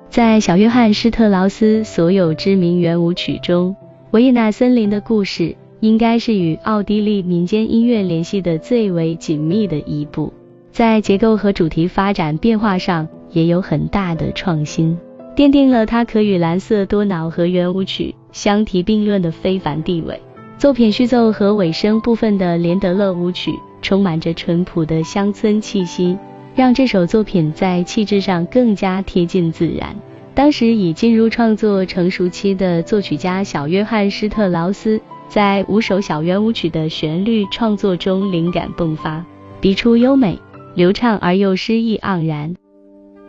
在小约翰施特劳斯所有知名圆舞曲中，维也纳森林的故事应该是与奥地利民间音乐联系的最为紧密的一部，在结构和主题发展变化上也有很大的创新，奠定了它可与蓝色多瑙河圆舞曲相提并论的非凡地位。作品序奏和尾声部分的连德勒舞曲充满着淳朴的乡村气息，让这首作品在气质上更加贴近自然。当时已进入创作成熟期的作曲家小约翰施特劳斯，在5首小圆舞曲的旋律创作中灵感迸发，笔触优美流畅而又诗意盎然，